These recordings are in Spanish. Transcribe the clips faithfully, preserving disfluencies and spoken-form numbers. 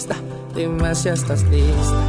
Dime si estás lista.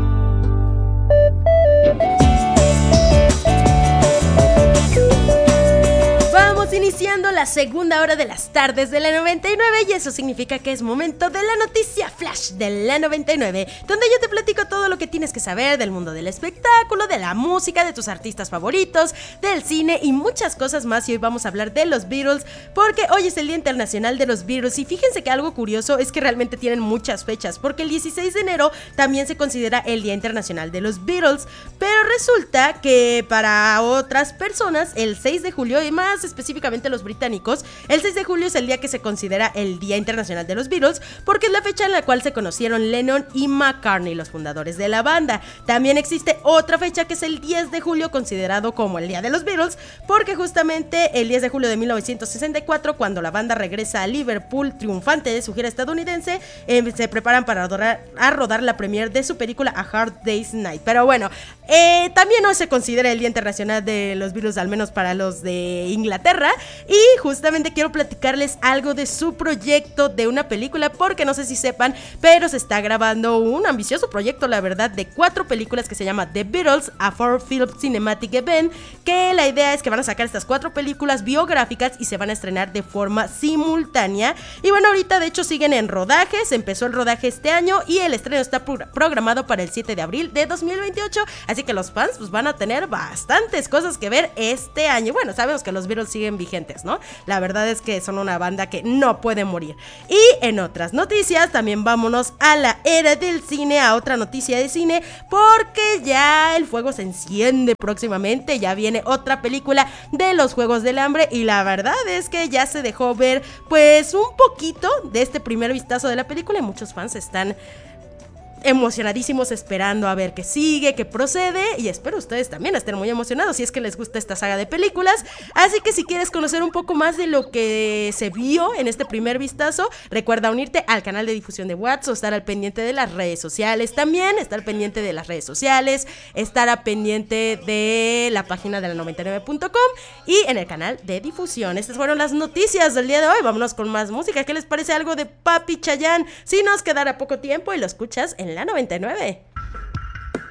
Vamos iniciando la segunda hora de las tardes de la noventa y nueve y eso significa que es momento de la noticia flash de la noventa y nueve, donde yo te platico todo lo que tienes que saber del mundo del espectáculo, de la música, de tus artistas favoritos, del cine y muchas cosas más. Y hoy vamos a hablar de los Beatles, porque hoy es el Día Internacional de los Beatles. Y fíjense que algo curioso es que realmente tienen muchas fechas, porque el dieciséis de enero también se considera el Día Internacional de los Beatles, pero resulta que para otras personas el seis de julio, y más específicamente los británicos, el seis de julio es el día que se considera el Día Internacional de los Beatles, porque es la fecha en la cual se conocieron Lennon y McCartney, los fundadores de la banda. También existe otra fecha que es el diez de julio, considerado como el Día de los Beatles, porque justamente el diez de julio de mil novecientos sesenta y cuatro, cuando la banda regresa a Liverpool triunfante de su gira estadounidense, eh, se preparan para rodar, a rodar la premiere de su película A Hard Day's Night. Pero bueno, eh, también no se considera el Día Internacional de los Beatles, al menos para los de Inglaterra. Y justamente quiero platicarles algo de su proyecto de una película, porque no sé si sepan, pero se está grabando un ambicioso proyecto, la verdad, de cuatro películas que se llama The Beatles, a Four Film Cinematic Event, que la idea es que van a sacar estas cuatro películas biográficas y se van a estrenar de forma simultánea. Y bueno, ahorita de hecho siguen en rodaje, se empezó el rodaje este año y el estreno está pro- programado para el siete de abril de dos mil veintiocho, así que los fans pues van a tener bastantes cosas que ver este año. Bueno, sabemos que los Beatles siguen vigentes, ¿no? La verdad es que son una banda que no puede morir. Y en otras noticias, también vámonos a la era del cine, a otra noticia de cine, porque ya el fuego se enciende próximamente, ya viene otra película de los Juegos del Hambre y la verdad es que ya se dejó ver pues un poquito de este primer vistazo de la película y muchos fans están emocionadísimos esperando a ver qué sigue, qué procede, y espero ustedes también estén muy emocionados si es que les gusta esta saga de películas. Así que si quieres conocer un poco más de lo que se vio en este primer vistazo, recuerda unirte al canal de difusión de WhatsApp o estar al pendiente de las redes sociales también, estar pendiente de las redes sociales, estar al pendiente de la página de la noventa y nueve punto com y en el canal de difusión. Estas fueron las noticias del día de hoy. Vámonos con más música. ¿Qué les parece algo de Papi Chayanne? Si nos quedará poco tiempo y lo escuchas en la noventa y nueve.